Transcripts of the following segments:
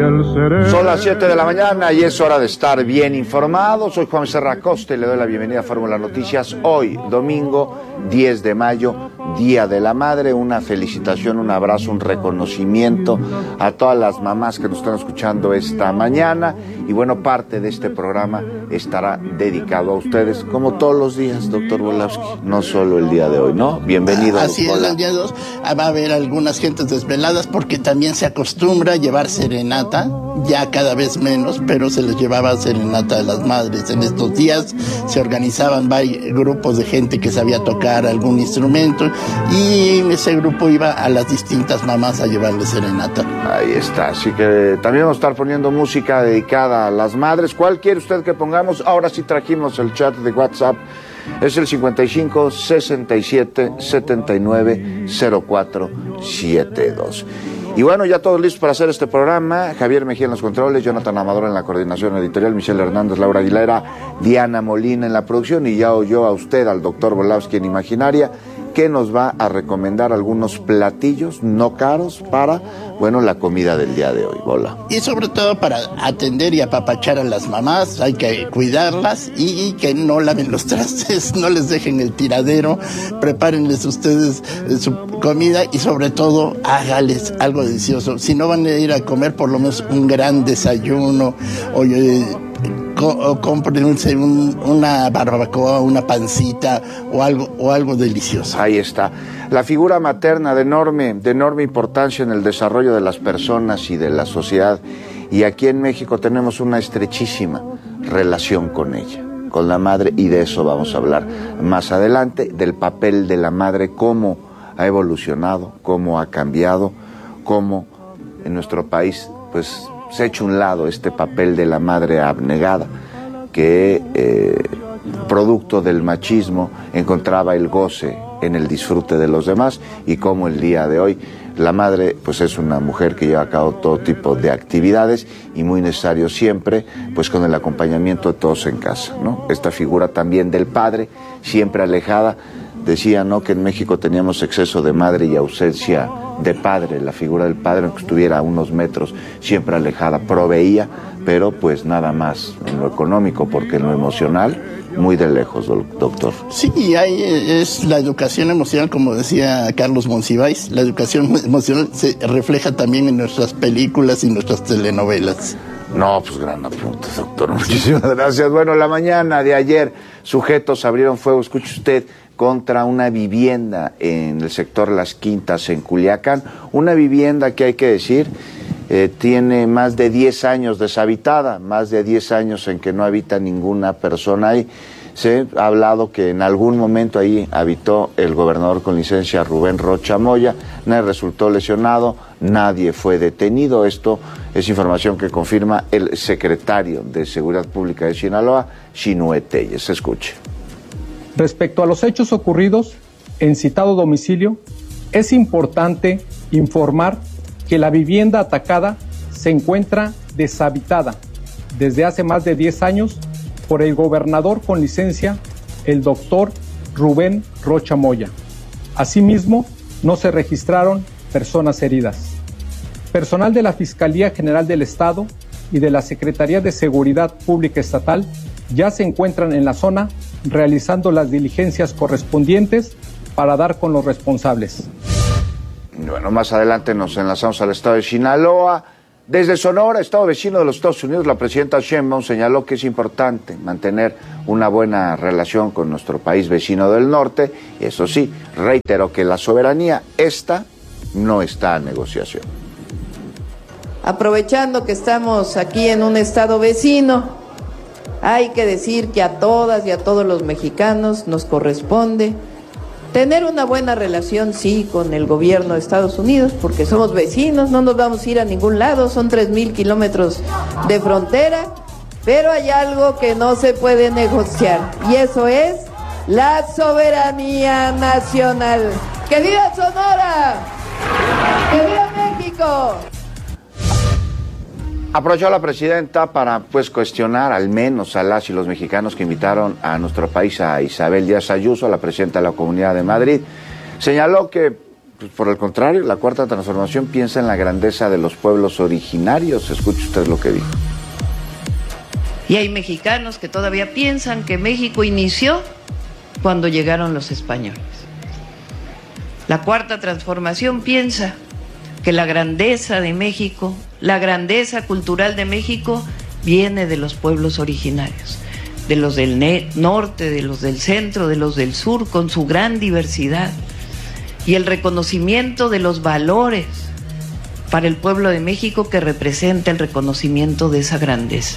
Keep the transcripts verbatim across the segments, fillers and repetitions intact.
Son las siete de la mañana y es hora de estar bien informados. Soy Juan Serra Costa y le doy la bienvenida a Fórmula Noticias. Hoy, domingo diez de mayo, Día de la Madre. Una felicitación, un abrazo, un reconocimiento a todas las mamás que nos están escuchando esta mañana. Y bueno, parte de este programa estará dedicado a ustedes, como todos los días, doctor Volowski. No solo el día de hoy, ¿no? Bienvenido. Así es, el día de hoy va a haber algunas gentes desveladas porque también se acostumbra a llevar serenata, ya cada vez menos, pero se les llevaba serenata a las madres. En estos días se organizaban varios grupos de gente que sabía tocar algún instrumento y ese grupo iba a las distintas mamás a llevarles serenata. Ahí está, así que también vamos a estar poniendo música dedicada a las madres. ¿Cuál quiere usted que pongamos? Ahora sí trajimos el chat de WhatsApp. Es el cincuenta y cinco, sesenta y siete, setenta y nueve, cero cuatro setenta y dos. Y bueno, ya todos listos para hacer este programa. Javier Mejía en los controles, Jonathan Amador en la coordinación editorial, Michelle Hernández, Laura Aguilera, Diana Molina en la producción, y ya oyó a usted, al doctor Volowski en Imaginaria, que nos va a recomendar algunos platillos no caros para, bueno, la comida del día de hoy. Bola. Y sobre todo para atender y apapachar a las mamás, hay que cuidarlas y que no laven los trastes, no les dejen el tiradero, prepárenles ustedes su comida y sobre todo hágales algo delicioso. Si no van a ir a comer, por lo menos un gran desayuno, o eh, o compren un, un, una barbacoa, una pancita o algo, o algo delicioso. Ahí está. La figura materna de enorme, de enorme importancia en el desarrollo de las personas y de la sociedad. Y aquí en México tenemos una estrechísima relación con ella, con la madre, y de eso vamos a hablar más adelante, del papel de la madre, cómo ha evolucionado, cómo ha cambiado, cómo en nuestro país, pues, se ha hecho un lado este papel de la madre abnegada, que eh, producto del machismo encontraba el goce en el disfrute de los demás, y como el día de hoy la madre pues es una mujer que lleva a cabo todo tipo de actividades y muy necesario siempre pues con el acompañamiento de todos en casa, ¿no? Esta figura también del padre, siempre alejada. Decía, ¿no?, que en México teníamos exceso de madre y ausencia de padre. La figura del padre, aunque estuviera a unos metros, siempre alejada, proveía, pero pues nada más en lo económico, porque en lo emocional, muy de lejos, doctor. Sí, hay, es la educación emocional, como decía Carlos Monsiváis. La educación emocional se refleja también en nuestras películas y nuestras telenovelas. No, pues gran apunte, doctor. Muchísimas gracias. Bueno, la mañana de ayer, sujetos abrieron fuego, escuche usted, contra una vivienda en el sector Las Quintas, en Culiacán. Una vivienda que hay que decir, eh, tiene más de diez años deshabitada, más de diez años en que no habita ninguna persona ahí. Se ha hablado que en algún momento ahí habitó el gobernador con licencia Rubén Rocha Moya. Nadie resultó lesionado, nadie fue detenido. Esto es información que confirma el secretario de Seguridad Pública de Sinaloa, Xinue Telles. Escuche. Respecto a los hechos ocurridos en citado domicilio, es importante informar que la vivienda atacada se encuentra deshabitada desde hace más de diez años por el gobernador con licencia, el doctor Rubén Rocha Moya. Asimismo, no se registraron personas heridas. Personal de la Fiscalía General del Estado y de la Secretaría de Seguridad Pública Estatal ya se encuentran en la zona realizando las diligencias correspondientes para dar con los responsables. Bueno, más adelante nos enlazamos al estado de Sinaloa. Desde Sonora, estado vecino de los Estados Unidos, la presidenta Sheinbaum señaló que es importante mantener una buena relación con nuestro país vecino del norte. Y eso sí, reiteró que la soberanía, esta, no está a negociación. Aprovechando que estamos aquí en un estado vecino, hay que decir que a todas y a todos los mexicanos nos corresponde tener una buena relación, sí, con el gobierno de Estados Unidos, porque somos vecinos, no nos vamos a ir a ningún lado, son tres mil kilómetros de frontera, pero hay algo que no se puede negociar, y eso es la soberanía nacional. ¡Que viva Sonora! ¡Que viva México! Aprovechó la presidenta para pues cuestionar al menos a las y los mexicanos que invitaron a nuestro país a Isabel Díaz Ayuso, la presidenta de la Comunidad de Madrid. Señaló que pues por el contrario, la Cuarta Transformación piensa en la grandeza de los pueblos originarios. Escuche usted lo que dijo. Y hay mexicanos que todavía piensan que México inició cuando llegaron los españoles. La Cuarta Transformación piensa que la grandeza de México, la grandeza cultural de México, viene de los pueblos originarios, de los del norte, de los del centro, de los del sur, con su gran diversidad, y el reconocimiento de los valores para el pueblo de México que representa el reconocimiento de esa grandeza.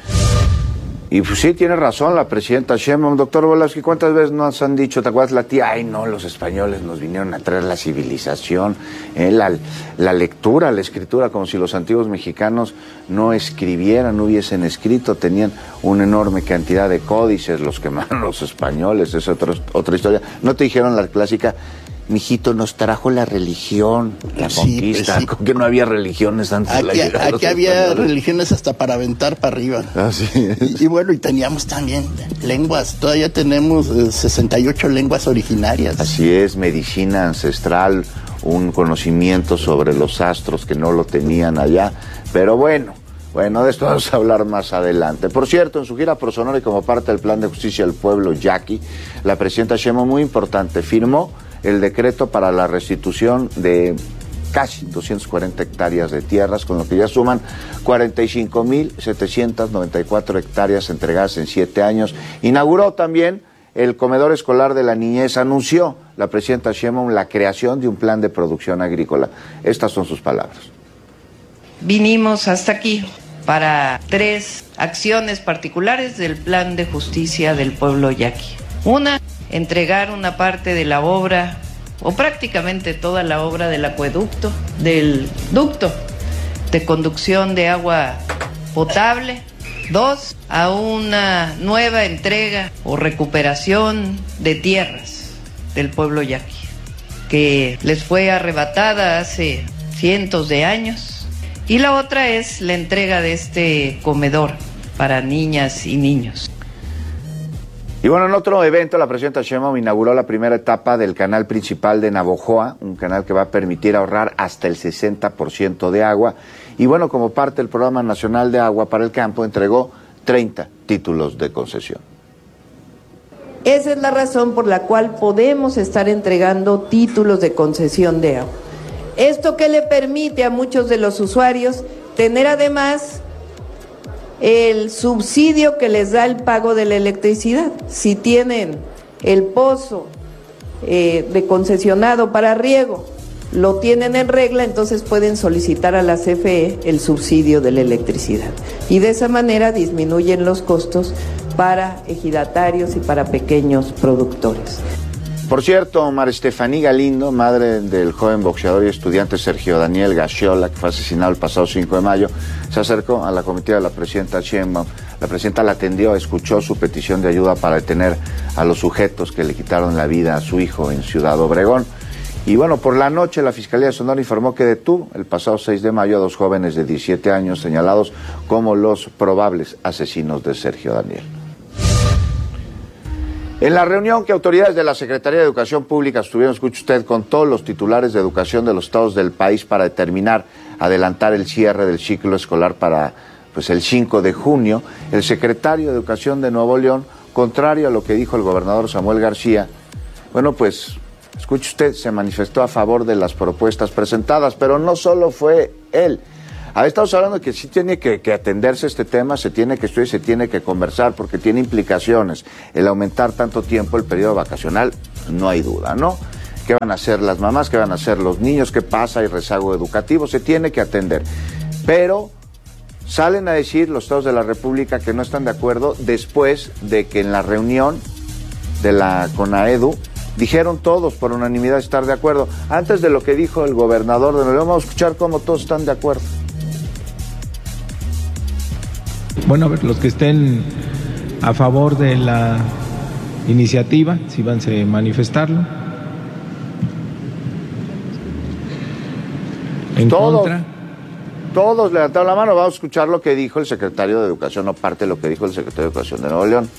Y pues sí, tiene razón la presidenta Sheinbaum. Doctor Volosky, ¿cuántas veces nos han dicho, te acuerdas la tía? Ay, no, los españoles nos vinieron a traer la civilización, eh, la, la lectura, la escritura, como si los antiguos mexicanos no escribieran, no hubiesen escrito, tenían una enorme cantidad de códices, los quemaron los españoles, es otra, otra historia. ¿No te dijeron la clásica? Mijito, nos trajo la religión, la sí, conquista, pues sí. ¿Con que no había religiones antes aquí, de la llegada de los Aquí había españoles? religiones hasta para aventar para arriba. Así es. Y, y bueno, y teníamos también lenguas, todavía tenemos eh, sesenta y ocho lenguas originarias. Así es, medicina ancestral, un conocimiento sobre los astros que no lo tenían allá, pero bueno. Bueno, de esto vamos a hablar más adelante. Por cierto, en su gira por Sonora y como parte del Plan de Justicia del Pueblo, Yaqui, la presidenta Sheinbaum, muy importante, firmó el decreto para la restitución de casi doscientas cuarenta hectáreas de tierras, con lo que ya suman cuarenta y cinco mil setecientas noventa y cuatro hectáreas entregadas en siete años. Inauguró también el comedor escolar de la niñez. Anunció la presidenta Sheinbaum la creación de un plan de producción agrícola. Estas son sus palabras. Vinimos hasta aquí para tres acciones particulares del Plan de Justicia del Pueblo Yaqui. Una, entregar una parte de la obra, o prácticamente toda la obra del acueducto, del ducto de conducción de agua potable. Dos, a una nueva entrega o recuperación de tierras del pueblo yaqui, que les fue arrebatada hace cientos de años. Y la otra es la entrega de este comedor para niñas y niños. Y bueno, en otro evento, la presidenta Sheinbaum inauguró la primera etapa del canal principal de Navojoa, un canal que va a permitir ahorrar hasta el sesenta por ciento de agua. Y bueno, como parte del Programa Nacional de Agua para el Campo, entregó treinta títulos de concesión. Esa es la razón por la cual podemos estar entregando títulos de concesión de agua. Esto que le permite a muchos de los usuarios tener además el subsidio que les da el pago de la electricidad. Si tienen el pozo eh, de concesionado para riego, lo tienen en regla, entonces pueden solicitar a la C F E el subsidio de la electricidad. Y de esa manera disminuyen los costos para ejidatarios y para pequeños productores. Por cierto, María Estefanía Galindo, madre del joven boxeador y estudiante Sergio Daniel Gaxiola, que fue asesinado el pasado cinco de mayo, se acercó a la comitiva de la presidenta Sheinbaum. La presidenta la atendió, escuchó su petición de ayuda para detener a los sujetos que le quitaron la vida a su hijo en Ciudad Obregón. Y bueno, por la noche la Fiscalía de Sonora informó que detuvo el pasado seis de mayo a dos jóvenes de diecisiete años señalados como los probables asesinos de Sergio Daniel. En la reunión que autoridades de la Secretaría de Educación Pública estuvieron, escuche usted, con todos los titulares de educación de los estados del país para determinar, adelantar el cierre del ciclo escolar para pues, el cinco de junio, el secretario de Educación de Nuevo León, contrario a lo que dijo el gobernador Samuel García, bueno, pues, escuche usted, se manifestó a favor de las propuestas presentadas, pero no solo fue él. Ahí estamos hablando de que sí tiene que, que atenderse este tema, se tiene que estudiar, se tiene que conversar, porque tiene implicaciones. El aumentar tanto tiempo el periodo vacacional, no hay duda, ¿no? ¿Qué van a hacer las mamás? ¿Qué van a hacer los niños? ¿Qué pasa? Hay rezago educativo, se tiene que atender. Pero salen a decir los estados de la República que no están de acuerdo después de que en la reunión de la CONAEDU dijeron todos por unanimidad estar de acuerdo. Antes de lo que dijo el gobernador de Nuevo León, vamos a escuchar cómo todos están de acuerdo. Bueno, a ver, los que estén a favor de la iniciativa, si van a manifestarlo. En todos, contra. Todos levantaron la mano. Vamos a escuchar lo que dijo el secretario de Educación, o parte de lo que dijo el secretario de Educación de Nuevo León.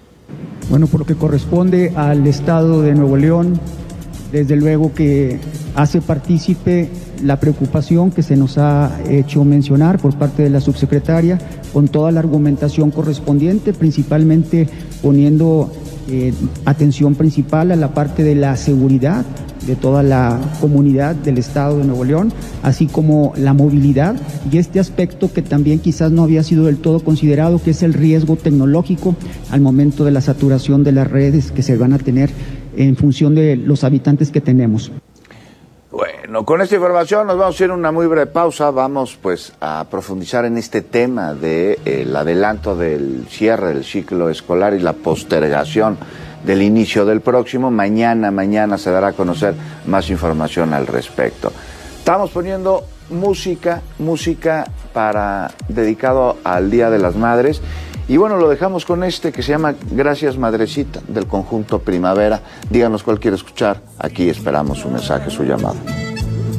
Bueno, por lo que corresponde al Estado de Nuevo León, desde luego que hace partícipe la preocupación que se nos ha hecho mencionar por parte de la subsecretaria, con toda la argumentación correspondiente, principalmente poniendo eh, atención principal a la parte de la seguridad de toda la comunidad del Estado de Nuevo León, así como la movilidad y este aspecto que también quizás no había sido del todo considerado, que es el riesgo tecnológico al momento de la saturación de las redes que se van a tener en función de los habitantes que tenemos. Bueno, con esta información nos vamos a ir a una muy breve pausa. Vamos pues a profundizar en este tema del de, eh, adelanto del cierre del ciclo escolar y la postergación del inicio del próximo. Mañana, mañana se dará a conocer más información al respecto. Estamos poniendo música, música para dedicado al Día de las Madres. Y bueno, lo dejamos con este que se llama Gracias Madrecita, del conjunto Primavera. Díganos cuál quiere escuchar. Aquí esperamos su mensaje, su llamado.